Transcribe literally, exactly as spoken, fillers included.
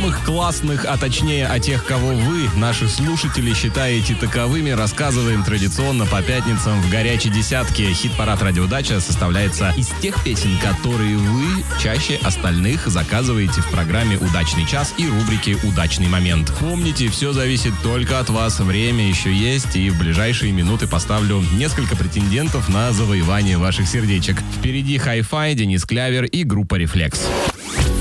самых классных, а точнее о тех, кого вы, наши слушатели, считаете таковыми, рассказываем традиционно по пятницам в горячей десятке. Хит-парад «Радио Дача» составляется из тех песен, которые вы чаще остальных заказываете в программе «Удачный час» и рубрике «Удачный момент». Помните, все зависит только от вас. Время еще есть, и в ближайшие минуты поставлю несколько претендентов на завоевание ваших сердечек. Впереди Hi-Fi, Денис Клявер и группа «Рефлекс».